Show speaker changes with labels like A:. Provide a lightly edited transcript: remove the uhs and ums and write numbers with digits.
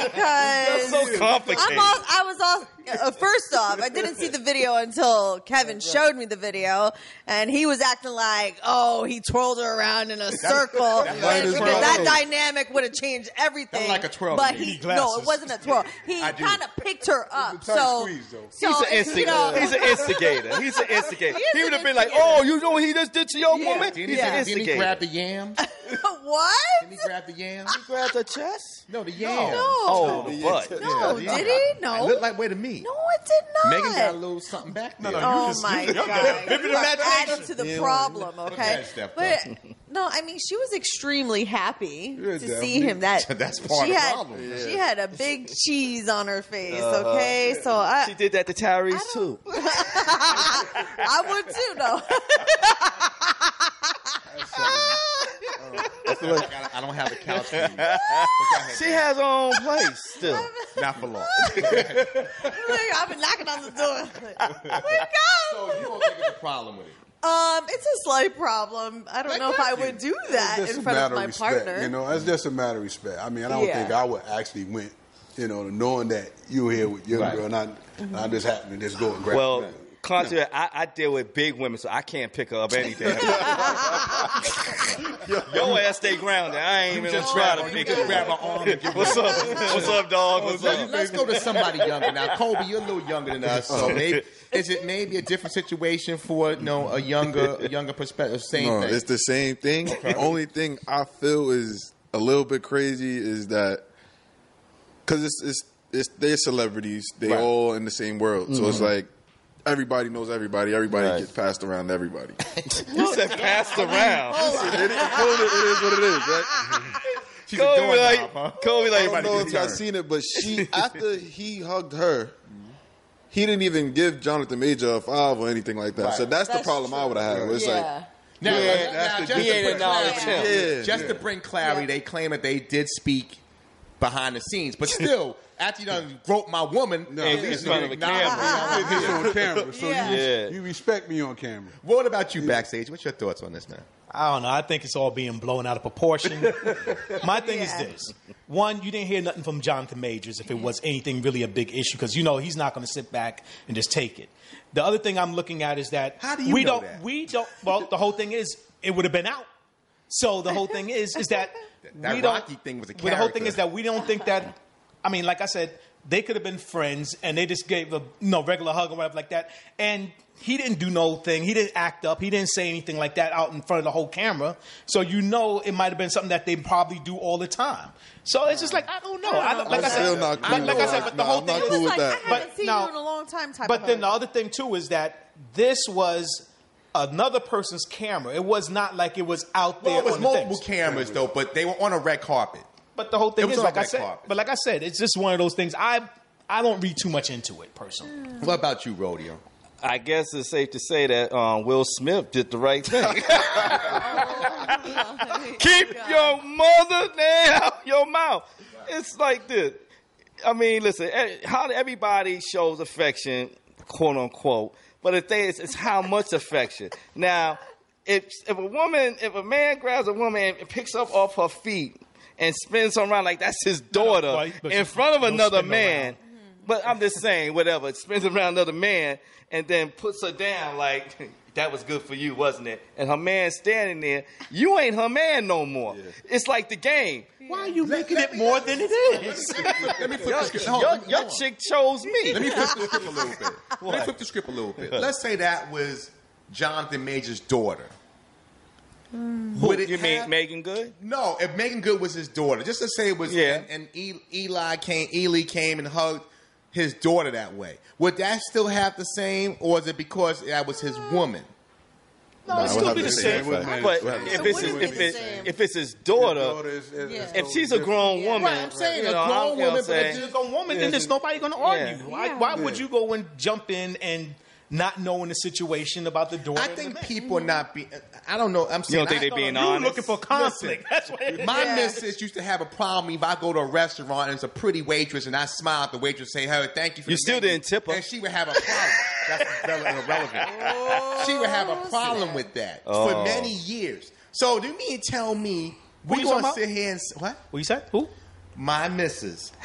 A: because
B: so complicated.
A: I was all first off, I didn't see the video until Kevin showed me the video, and he was acting like, oh, he twirled her around in a circle, and that dynamic would have changed everything.
C: That's like a twirl.
A: But no, it wasn't a twirl. He kind of picked her up. So
B: he's an instigator. He's an instigator. He's an instigator. He would have been like,
A: instigator.
B: oh, you know what he just did to your woman?
C: Didn't
B: He's an
C: he
B: instigator.
C: grab the yams?
A: What?
C: Didn't he grab the yams?
B: He grabbed her chest?
C: No, the yams.
A: No.
B: Oh, the butt.
A: No, did he? No.
C: It looked like way to me.
A: No, it did not.
C: Megan got a little something back there.
A: Oh my God!
D: Vivid
A: You are
D: imagination.
A: adding to the problem, okay?
C: ahead, Steph,
A: But no, I mean, she was extremely happy to see him. That's
C: part of the problem.
A: She had a big cheese on her face. Okay, so
B: She did that to Tyrese, too.
A: I would too, though.
C: I don't have the couch for you.
B: She has her own place still.
C: Not for long.
A: I've been knocking on the door. Where'd it go?
C: So you don't think it's a problem with it?
A: It's a slight problem. I don't know if I would do that
E: It's
A: in
E: just a
A: front
E: matter
A: of my
E: respect,
A: partner.
E: You know, it's just a matter of respect. I mean, I don't think I would actually went, you know, knowing that you were here with your girl, and I just happened to just go and grab
B: Well,
E: her.
B: contrary, I deal with big women, so I can't pick her up anything. Your ass stay grounded. I ain't even gonna try to pick her
C: grab
B: up.
C: her arm and give
B: What's up? What's up, dog? What's up?
C: Let's go to somebody younger now. Kobe, you're a little younger than us, so maybe is it maybe a different situation for a younger perspective? Same
F: No,
C: thing.
F: it's the same thing. The only thing I feel is a little bit crazy is that because it's they're celebrities, they all in the same world, so it's like everybody knows everybody. Everybody gets passed around to everybody.
B: You said passed around.
F: It is what it is, right?
C: She's a doorknob, huh?
B: Kobe
F: I don't
B: like,
F: know if y'all seen it, but she after he hugged her, he didn't even give Jonathan Major a 5 or anything like that. So that's the problem I would have had. Where it's like,
C: just to bring clarity, they claim that they did speak behind the scenes, but still, after you done groped my woman,
B: at least in front of a camera.
E: I did this on camera, so you respect me on camera.
C: What about you backstage? What's your thoughts on this, man?
D: I don't know. I think it's all being blown out of proportion. My thing is this. One, you didn't hear nothing from Jonathan Majors if it was anything really a big issue, because you know he's not going to sit back and just take it. The other thing I'm looking at is that
C: how do you know that?
D: Well, the whole thing is it would have been out. So the whole thing is that
C: that Rocky thing was a character.
D: The whole thing is that we don't think that. I mean, like I said, they could have been friends, and they just gave a regular hug or whatever like that, and he didn't do no thing. He didn't act up. He didn't say anything like that out in front of the whole camera. So you know it might have been something that they probably do all the time. So it's just like, I don't know. Like I said, but the whole thing is
A: like, I haven't seen you in a long time type
D: But
A: of
D: then the
A: hug.
D: other thing, too, is that this was another person's camera. It was not like it was out there.
C: Well, it was
D: on the
C: multiple
D: things.
C: cameras, though, but they were on a red carpet.
D: But the whole thing is,
C: on
D: like
C: a
D: I
C: red
D: said,
C: carpet.
D: it's just one of those things. I don't read too much into it, personally.
C: What about you, Rodeo?
B: I guess it's safe to say that Will Smith did the right thing. Keep your mother name out your mouth. It's like this. I mean, listen, how everybody shows affection, quote unquote, but the thing is, it's how much affection. Now, if a man grabs a woman and picks up off her feet and spins her around like that's his daughter in front of another man. But I'm just saying, whatever, spins around another man and then puts her down like, that was good for you, wasn't it? And her man standing there, you ain't her man no more. Yeah. It's like the game.
D: Why are you making it more than it is?
C: Let me flip the script.
B: Your chick chose me.
C: Let me flip the script a little bit. Let me flip the script a little bit. Let's say that was Jonathan Major's daughter.
B: Would it mean Megan Good?
C: No, if Megan Good was his daughter, just to say it was, and Eli came and hugged his daughter that way, would that still have the same, or is it because that was his woman?
D: No, it'd still be the same.
B: But if it's his daughter, if she's a grown woman,
D: right, I'm saying a grown woman, but if she's a grown woman, then there's nobody going to argue. Why would you go and jump in and not knowing the situation about the daughter?
C: I think people are not being. I don't know. I'm saying
B: you don't think they're being honest.
D: You're looking for conflict. That's what
C: my missus used to have a problem if I go to a restaurant and it's a pretty waitress and I smile at the waitress and say, "Hey, thank you for."
B: You still didn't tip her,
C: and she would have a problem. That's irrelevant. She would have a problem with that for many years. So do you mean tell me we're gonna sit here and what?
D: What you said? Who?
C: My missus